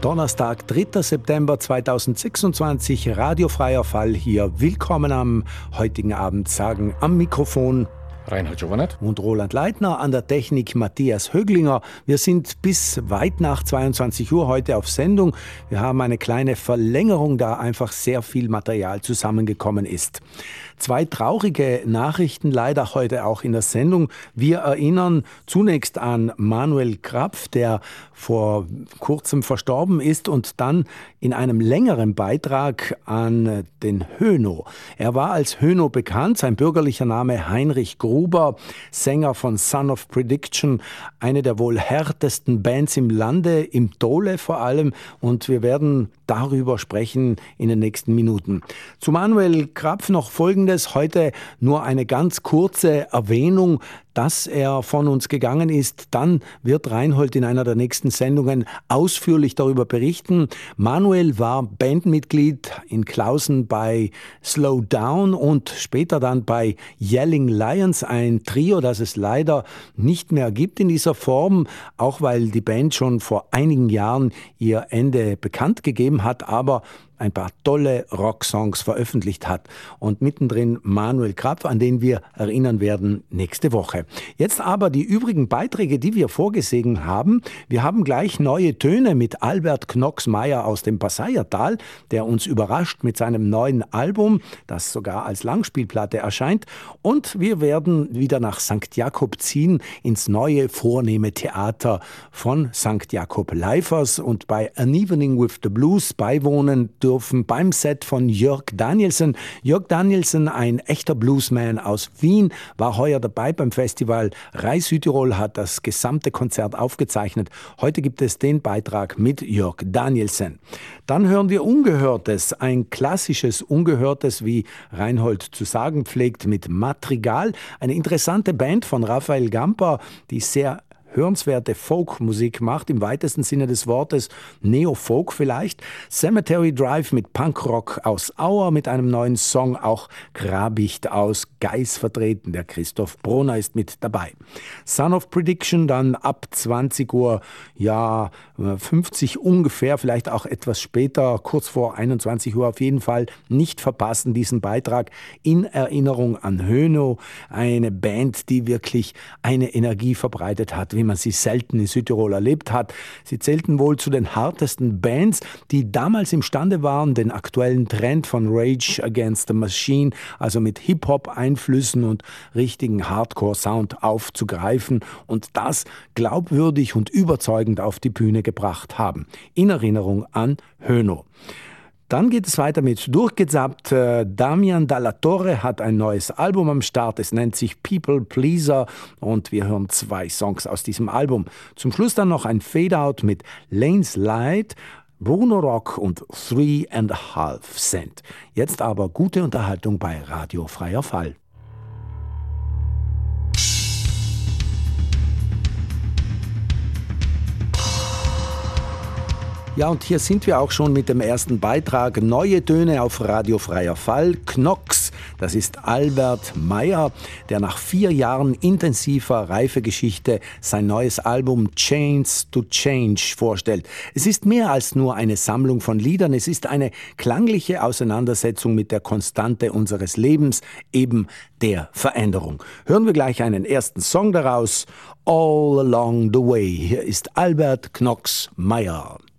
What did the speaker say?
Donnerstag, 3. September 2026, radiofreier Fall hier. Willkommen am heutigen Abend, sagen am Mikrofon Reinhard Schovanet und Roland Leitner, an der Technik Matthias Höglinger. Wir sind bis weit nach 22 Uhr heute auf Sendung. Wir haben eine kleine Verlängerung, da einfach sehr viel Material zusammengekommen ist. 2 traurige Nachrichten leider heute auch in der Sendung. Wir erinnern zunächst an Manuel Krapf, der vor kurzem verstorben ist, und dann in einem längeren Beitrag an den Höhno. Er war als Höhno bekannt, sein bürgerlicher Name Heinrich Gruber, Sänger von Son of Prediction, eine der wohl härtesten Bands im Lande, im Dole vor allem, und wir werden darüber sprechen in den nächsten Minuten. Zu Manuel Krapf noch Folgendes, heute nur eine ganz kurze Erwähnung, dass er von uns gegangen ist. Dann wird Reinhold in einer der nächsten Sendungen ausführlich darüber berichten. Manuel war Bandmitglied in Klausen bei Slow Down und später dann bei Yelling Lions, ein Trio, das es leider nicht mehr gibt in dieser Form, auch weil die Band schon vor einigen Jahren ihr Ende bekannt gegeben hat, aber ein paar tolle Rocksongs veröffentlicht hat. Und mittendrin Manuel Krapf, an den wir erinnern werden nächste Woche. Jetzt aber die übrigen Beiträge, die wir vorgesehen haben. Wir haben gleich neue Töne mit Albert Knox-Meyer aus dem Passaiertal, der uns überrascht mit seinem neuen Album, das sogar als Langspielplatte erscheint. Und wir werden wieder nach St. Jakob ziehen, ins neue vornehme Theater von St. Jakob Leifers und bei An Evening with the Blues beiwohnen dürfen beim Set von Jörg Danielsen. Jörg Danielsen, ein echter Bluesman aus Wien, war heuer dabei beim Festival Reis Südtirol, hat das gesamte Konzert aufgezeichnet. Heute gibt es den Beitrag mit Jörg Danielsen. Dann hören wir Ungehörtes, ein klassisches Ungehörtes, wie Reinhold zu sagen pflegt, mit Madrigal, eine interessante Band von Raphael Gamper, die sehr hörenswerte Folkmusik macht, im weitesten Sinne des Wortes, Neo-Folk vielleicht. Cemetery Drive mit Punkrock aus Auer, mit einem neuen Song, auch Grabicht aus Geis vertreten. Der Christoph Brunner ist mit dabei. Son of Prediction dann ab 20 Uhr, ja, 50 ungefähr, vielleicht auch etwas später, kurz vor 21 Uhr auf jeden Fall. Nicht verpassen diesen Beitrag in Erinnerung an Höhno, eine Band, die wirklich eine Energie verbreitet hat, wie man sie selten in Südtirol erlebt hat. Sie zählten wohl zu den härtesten Bands, die damals imstande waren, den aktuellen Trend von Rage Against the Machine, also mit Hip-Hop-Einflüssen und richtigen Hardcore-Sound aufzugreifen und das glaubwürdig und überzeugend auf die Bühne gebracht haben. In Erinnerung an Höhno. Dann geht es weiter mit Durchgezappt. Damian Dalla Torre hat ein neues Album am Start. Es nennt sich People Pleaser und wir hören 2 Songs aus diesem Album. Zum Schluss dann noch ein Fade-Out mit Lane's Light, Bruno Rock und 3.5 Cent. Jetzt aber gute Unterhaltung bei Radio Freier Fall. Ja, und hier sind wir auch schon mit dem ersten Beitrag. Neue Töne auf Radio Freier Fall. Knox, das ist Albert Meyer, der nach 4 Jahren intensiver Reifegeschichte sein neues Album Chains to Change vorstellt. Es ist mehr als nur eine Sammlung von Liedern, es ist eine klangliche Auseinandersetzung mit der Konstante unseres Lebens, eben der Veränderung. Hören wir gleich einen ersten Song daraus, All Along the Way. Hier ist Albert Knox Meyer.